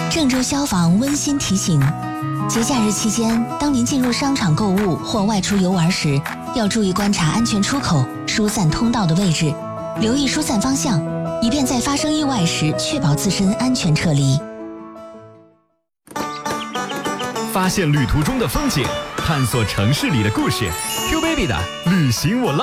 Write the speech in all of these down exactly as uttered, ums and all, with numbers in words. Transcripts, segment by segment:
郑州消防温馨提醒：节假日期间，当您进入商场购物或外出游玩时，要注意观察安全出口、疏散通道的位置，留意疏散方向，以便在发生意外时确保自身安全撤离。 发现旅途中的风景，探索城市里的故事。Q Baby 的旅行我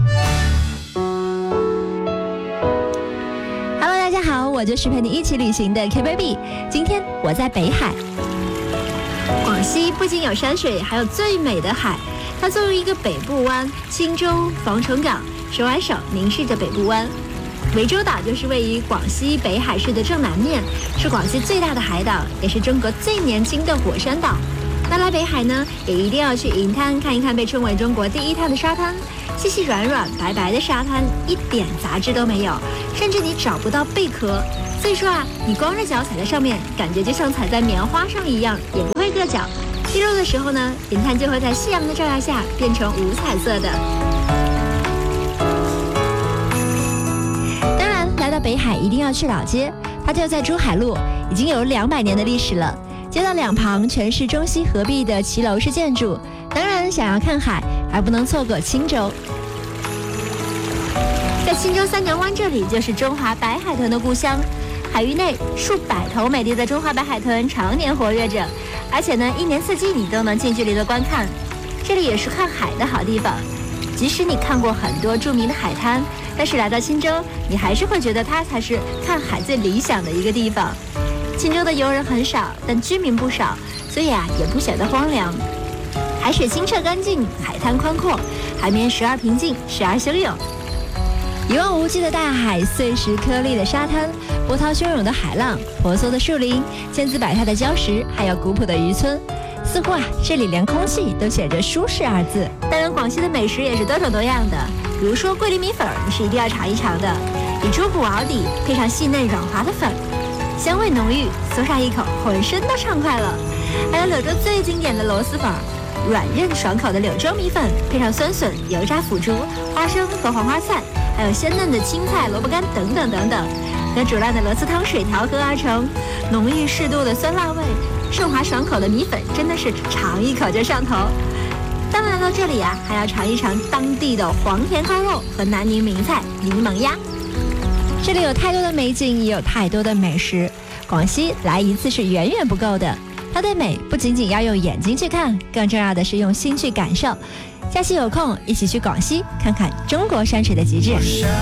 log。Hello， 大家好，我就是陪你一起旅行的 Q Baby。今天我在北海。广西不仅有山水，还有最美的海。它作为一个北部湾，钦州、防城港、首尔省凝视着北部湾。涠洲岛就是位于广西北海市的正南面，是广西最大的海岛，也是中国最年轻的火山岛。那来北海呢，也一定要去银滩看一看被称为中国第一滩的沙滩，细细软软白白的沙滩，一点杂质都没有，甚至你找不到贝壳。所以说啊，你光着脚踩在上面，感觉就像踩在棉花上一样，也不会硌脚。日落的时候呢，银滩就会在夕阳的照耀下变成五彩色的。来到北海一定要去老街，它就在珠海路，已经有两百年的历史了。街道两旁全是中西合璧的骑楼式建筑，当然想要看海，还不能错过钦州。在钦州三娘湾这里，就是中华白海豚的故乡。海域内数百头美丽的中华白海豚常年活跃着，而且呢，一年四季你都能近距离的观看。这里也是看海的好地方。即使你看过很多著名的海滩，但是来到钦州，你还是会觉得它才是看海最理想的一个地方。钦州的游人很少，但居民不少，所以啊，也不显得荒凉。海水清澈干净，海滩宽阔，海面时而平静，时而汹涌。一望无际的大海，碎石颗粒的沙滩，波涛汹涌的海浪，婆娑的树林，千姿百态的礁石，还有古朴的渔村。似乎啊，这里连空气都写着舒适二字。当然，广西的美食也是多种多样的，比如说桂林米粉你是一定要尝一尝的，以猪骨熬底，配上细嫩软滑的粉，香味浓郁，嗦上一口，浑身都畅快了。还有柳州最经典的螺蛳粉，软韧爽口的柳州米粉，配上酸笋、油炸腐竹、花生和黄花菜，还有鲜嫩的青菜、萝卜干等等等等，和煮烂的螺丝汤水调和而成，浓郁适度的酸辣味。顺滑爽口的米粉真的是尝一口就上头。当然到这里啊，还要尝一尝当地的黄田烤肉和南宁名菜柠檬鸭。这里有太多的美景，也有太多的美食。广西来一次是远远不够的，它对美不仅仅要用眼睛去看，更重要的是用心去感受。下期有空一起去广西看看中国山水的极致。